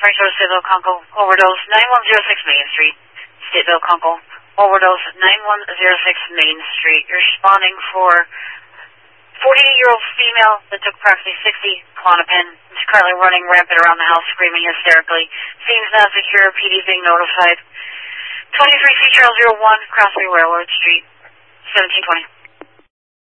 Rancho Stateville, Conco, overdose 9106 Main Street. Stateville, Conco, overdose 9106 Main Street. You're responding for 48-year-old female that took approximately 60 Klonopin. Is currently running rampant around the house, screaming hysterically. Seems not secure. PD being notified. 23 C Charles 01, Crossway Railroad Street, 1720.